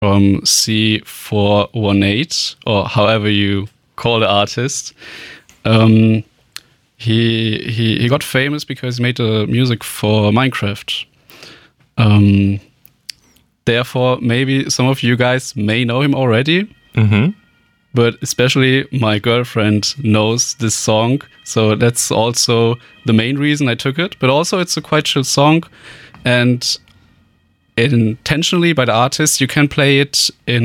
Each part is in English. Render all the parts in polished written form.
from C418, or however you call the artist. He got famous because he made the music for Minecraft. Therefore, maybe some of you guys may know him already. Mm-hmm. But especially my girlfriend knows this song. So that's also the main reason I took it. But also it's a quite chill song. And intentionally by the artist, you can play it in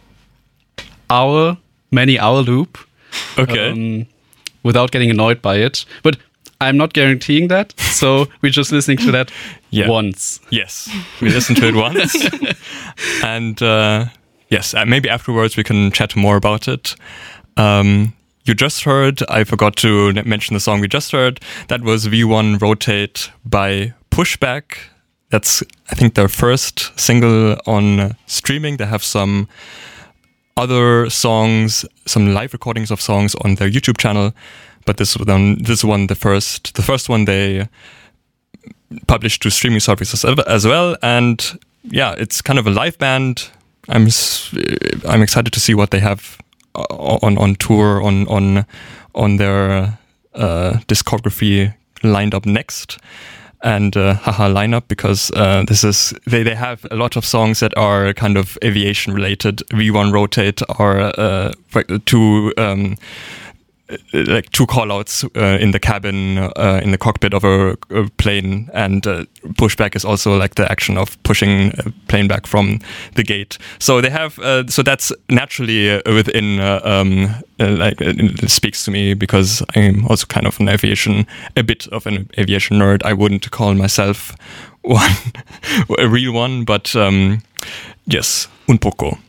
many hour loop. Okay. Without getting annoyed by it. But I'm not guaranteeing that. So we're just listening to that once. Yes, we listened to it once. And yes, maybe afterwards we can chat more about it. You just heard, I forgot to mention the song we just heard. That was V1 Rotate by Pushback. That's, I think, their first single on streaming. They have some other songs, some live recordings of songs on their YouTube channel, but this one, the first one they published to streaming services as well. And yeah, it's kind of a live band. I'm excited to see what they have on tour, on their discography lined up next. And lineup, because they have a lot of songs that are kind of aviation related. V1 Rotate are two call-outs in the cabin, in the cockpit of a plane, and Pushback is also like the action of pushing a plane back from the gate. So they have, so that's naturally within, it speaks to me because I'm also kind of a bit of an aviation nerd. I wouldn't call myself a real one, but yes, un poco.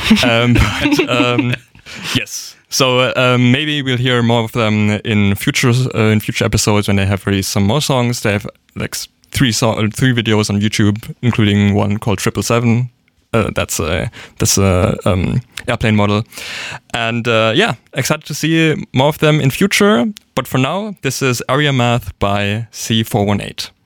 Yes. So maybe we'll hear more of them in future episodes when they have released some more songs. They have like three videos on YouTube, including one called 777. That's a airplane model, and excited to see more of them in future. But for now, this is Area Math by C418.